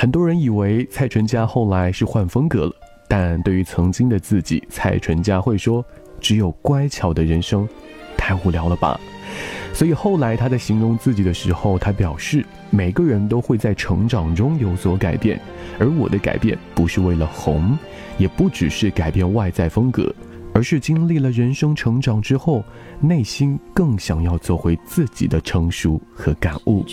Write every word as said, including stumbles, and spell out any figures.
很多人以为蔡淳佳后来是换风格了，但对于曾经的自己，蔡淳佳会说，只有乖巧的人生，太无聊了吧。所以后来他在形容自己的时候，他表示每个人都会在成长中有所改变，而我的改变不是为了红，也不只是改变外在风格，而是经历了人生成长之后，内心更想要做回自己的成熟和感悟。